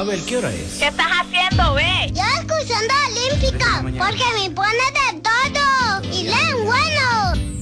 Mabel, ¿qué hora es? ¿Qué estás haciendo, ve? Yo escuchando Olímpica, porque me pone de todo y leen bueno.